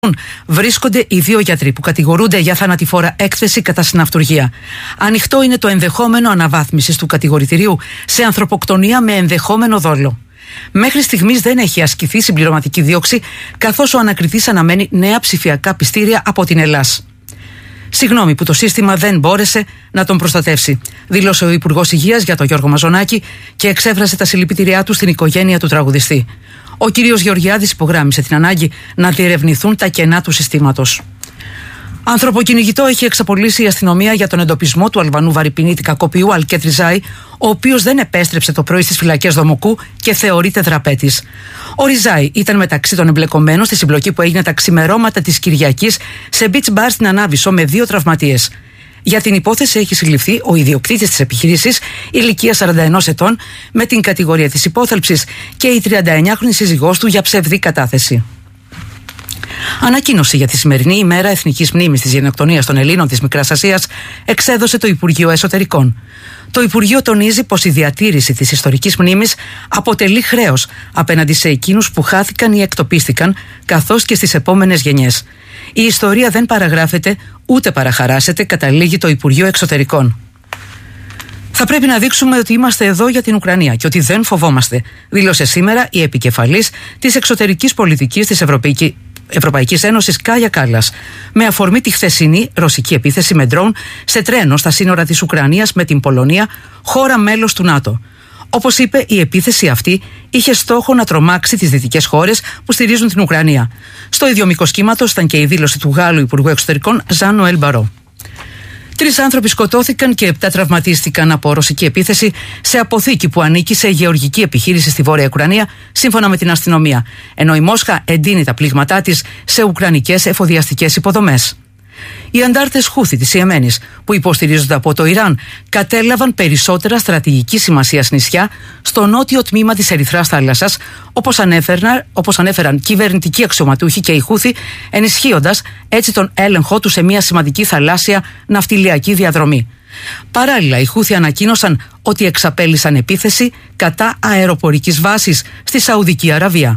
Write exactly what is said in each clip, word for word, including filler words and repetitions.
βρίσκονται οι δύο γιατροί που κατηγορούνται για θανατηφόρα έκθεση κατά συναυτουργία. Ανοιχτό είναι το ενδεχόμενο αναβάθμισης του κατηγορητηρίου σε ανθρωποκτονία με ενδεχόμενο δόλο. Μέχρι στιγμής δεν έχει ασκηθεί συμπληρωματική δίωξη, καθώς ο ανακριτής αναμένει νέα ψηφιακά πιστήρια από την Ελλάς. Συγγνώμη που το σύστημα δεν μπόρεσε να τον προστατεύσει, δήλωσε ο Υπουργός Υγείας για τον Γιώργο Μαζονάκη και εξέφρασε τα συλληπιτήριά του στην οικογένεια του τραγουδιστή. Ο κύριος Γεωργιάδης υπογράμμισε την ανάγκη να διερευνηθούν τα κενά του συστήματος. Ανθρωποκυνηγητό έχει εξαπολύσει η αστυνομία για τον εντοπισμό του Αλβανού βαρυπινίτη κακοποιού Αλκέτ Ριζάη, ο οποίος δεν επέστρεψε το πρωί στις φυλακές Δομοκού και θεωρείται δραπέτης. Ο Ριζάη ήταν μεταξύ των εμπλεκομένων στη συμπλοκή που έγινε τα ξημερώματα της Κυριακής σε beach bar στην Ανάβησσο με δύο τραυματίες. Για την υπόθεση έχει συλληφθεί ο ιδιοκτήτης της επιχείρησης, ηλικία σαράντα ένα ετών, με την κατηγορία της υπόθαλψης και η τριανταεννιάχρονη σύζυγός του για ψευδή κατάθεση. Ανακοίνωση για τη σημερινή ημέρα εθνικής μνήμης της γενοκτονίας των Ελλήνων της Μικράς Ασίας εξέδωσε το Υπουργείο Εσωτερικών. Το Υπουργείο τονίζει πως η διατήρηση της ιστορικής μνήμης αποτελεί χρέος απέναντι σε εκείνους που χάθηκαν ή εκτοπίστηκαν, καθώς και στις επόμενες γενιές. Η ιστορία δεν παραγράφεται ούτε παραχαράσεται, καταλήγει το Υπουργείο Εξωτερικών. Θα πρέπει να δείξουμε ότι είμαστε εδώ για την Ουκρανία και ότι δεν φοβόμαστε, δήλωσε σήμερα η επικεφαλής της εξωτερικής πολιτικής της Ευρωπαϊκής Ευρωπαϊκής Ένωσης Κάγια Κάλλας, με αφορμή τη χθεσινή ρωσική επίθεση με ντρόουν σε τρένο στα σύνορα της Ουκρανίας με την Πολωνία, χώρα μέλος του ΝΑΤΟ. Όπως είπε, η επίθεση αυτή είχε στόχο να τρομάξει τις δυτικές χώρες που στηρίζουν την Ουκρανία. Στο ίδιο μήκος κύματος ήταν και η δήλωση του Γάλλου Υπουργού Εξωτερικών Ζαν Νοέλ Μπαρό. Τρεις άνθρωποι σκοτώθηκαν και επτά τραυματίστηκαν από ρωσική επίθεση σε αποθήκη που ανήκει σε γεωργική επιχείρηση στη Βόρεια Ουκρανία, σύμφωνα με την αστυνομία, ενώ η Μόσχα εντείνει τα πλήγματά της σε ουκρανικές εφοδιαστικές υποδομές. Οι αντάρτες Χούθι της Ιεμένης, που υποστηρίζονται από το Ιράν, κατέλαβαν περισσότερα στρατηγική σημασίας νησιά στο νότιο τμήμα της Ερυθράς θάλασσας, όπως ανέφεραν, όπως ανέφεραν κυβερνητικοί αξιωματούχοι και οι Χούθι, ενισχύοντας έτσι τον έλεγχό του σε μια σημαντική θαλάσσια ναυτιλιακή διαδρομή. Παράλληλα, οι Χούθι ανακοίνωσαν ότι εξαπέλυσαν επίθεση κατά αεροπορικής βάσης στη Σαουδική Αραβία.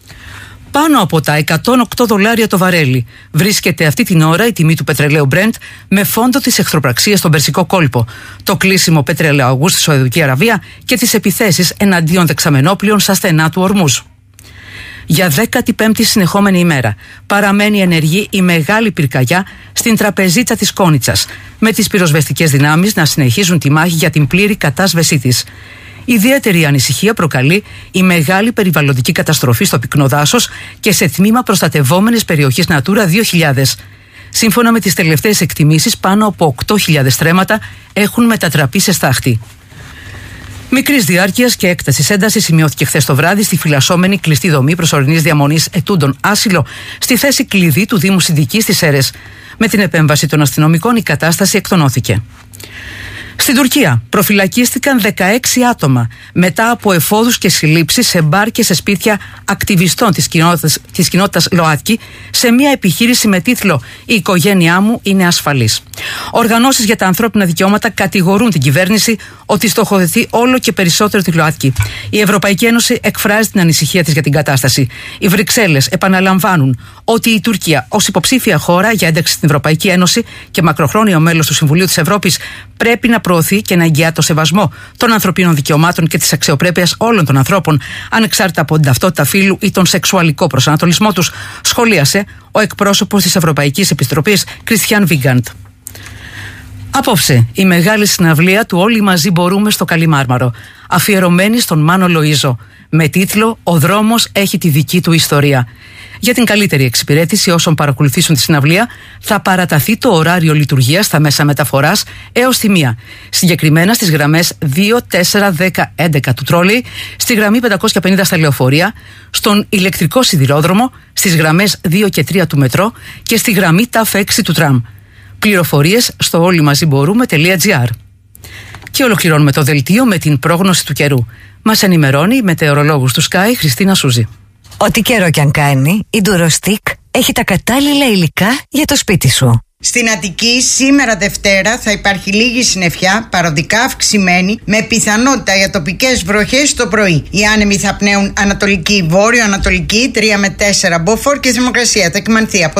Πάνω από τα εκατόν οκτώ δολάρια το βαρέλι βρίσκεται αυτή την ώρα η τιμή του πετρελαίου Brent, με φόντο τις εχθροπραξίες στον Περσικό κόλπο, το κλείσιμο πετρελαιοαγού στη Σαουδική Αραβία και τις επιθέσεις εναντίον δεξαμενόπλων στα στενά του Ορμούζ. Για δέκατη πέμπτη συνεχόμενη ημέρα παραμένει ενεργή η μεγάλη πυρκαγιά στην τραπεζίτσα της Κόνιτσας, με τις πυροσβεστικές δυνάμεις να συνεχίζουν τη μάχη για την πλήρη κατάσβεσή της. Ιδιαίτερη ανησυχία προκαλεί η μεγάλη περιβαλλοντική καταστροφή στο πυκνό δάσος και σε τμήμα προστατευόμενης περιοχής Natura δύο χιλιάδες. Σύμφωνα με τις τελευταίες εκτιμήσεις, πάνω από οκτώ χιλιάδες στρέμματα έχουν μετατραπεί σε στάχτη. Μικρής διάρκειας και έκτασης έντασης σημειώθηκε χθες το βράδυ στη φυλασσόμενη κλειστή δομή προσωρινής διαμονής ετούντων άσυλο στη θέση κλειδί του Δήμου Συνδικής στις Σέρρες. Με την επέμβαση των αστυνομικών η κατάσταση εκτονώθηκε. Στην Τουρκία προφυλακίστηκαν δεκαέξι άτομα μετά από εφόδους και συλλήψεις σε μπαρ και σε σπίτια ακτιβιστών της κοινότητας, της κοινότητας ΛΟΑΤΚΙ σε μια επιχείρηση με τίτλο «Η οικογένειά μου είναι ασφαλής». Οργανώσεις για τα ανθρώπινα δικαιώματα κατηγορούν την κυβέρνηση ότι στοχοθετεί όλο και περισσότερο τη ΛΟΑΤΚΙ. Η Ευρωπαϊκή Ένωση εκφράζει την ανησυχία της για την κατάσταση. Οι Βρυξέλλες επαναλαμβάνουν ότι η Τουρκία ως υποψήφια χώρα για ένταξη στην Ευρωπαϊκή Ένωση και μακροχρόνιο μέλος του Συμβουλίου της Ευρώπης πρέπει να προωθεί και να εγγυά το σεβασμό των ανθρωπίνων δικαιωμάτων και της αξιοπρέπειας όλων των ανθρώπων, ανεξάρτητα από την ταυτότητα φύλου ή τον σεξουαλικό προσανατολισμό τους, σχολίασε ο εκπρόσωπος της Ευρωπαϊκής Επιτροπής Κριστιάν Βίγκαντ. Απόψε, η μεγάλη συναυλία του «Όλοι μαζί μπορούμε» στο Καλιμάρμαρο, αφιερωμένη στον Μάνο Λοΐζο, με τίτλο «Ο δρόμος έχει τη δική του ιστορία». Για την καλύτερη εξυπηρέτηση όσων παρακολουθήσουν τη συναυλία, θα παραταθεί το ωράριο λειτουργίας στα μέσα μεταφοράς έως τη μία. Συγκεκριμένα στις γραμμές δύο, τέσσερα, δέκα, έντεκα του τρόλεϊ, στη γραμμή πεντακόσια πενήντα στα λεωφορεία, στον ηλεκτρικό σιδηρόδρομο, στις γραμμές δύο και τρία του μετρό και στη γραμμή ταφ έξι του τραμ. Πληροφορίες στο όλοιμαζιμπορούμε.gr. Και ολοκληρώνουμε το δελτίο με την πρόγνωση του καιρού. Μας ενημερώνει η μετεωρολόγος του Sky Χριστίνα Σούζη. Ό,τι καιρό κι αν κάνει, η Durostick έχει τα κατάλληλα υλικά για το σπίτι σου. Στην Αττική σήμερα Δευτέρα θα υπάρχει λίγη συννεφιά, παροδικά αυξημένη, με πιθανότητα για τοπικές βροχές το πρωί. Οι άνεμοι θα πνέουν ανατολική, βόρειο-ανατολική, τρία με τέσσερα μποφόρ και θερμοκρασία θα κυμανθεί από